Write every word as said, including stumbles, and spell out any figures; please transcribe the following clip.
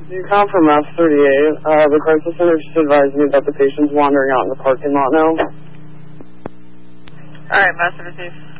You call from F thirty-eight. Uh, the crisis center just advised me that the patient's wandering out in the parking lot now. All right, master received.